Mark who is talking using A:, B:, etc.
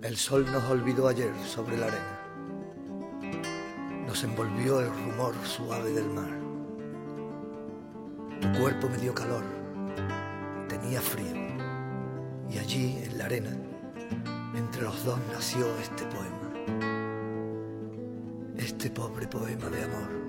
A: El sol nos olvidó ayer sobre la arena. Nos envolvió el rumor suave del mar. Tu cuerpo me dio calor, tenía frío. Y allí, en la arena, entre los dos nació este poema. Este pobre poema de amor.